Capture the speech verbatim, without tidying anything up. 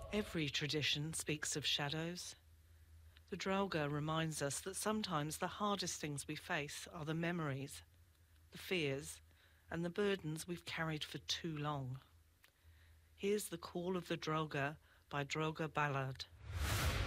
Every tradition speaks of shadows. The Drauga reminds us that sometimes the hardest things we face are the memories, the fears, and the burdens we've carried for too long. Here's the Call of the Drauga by Drauga Ballad.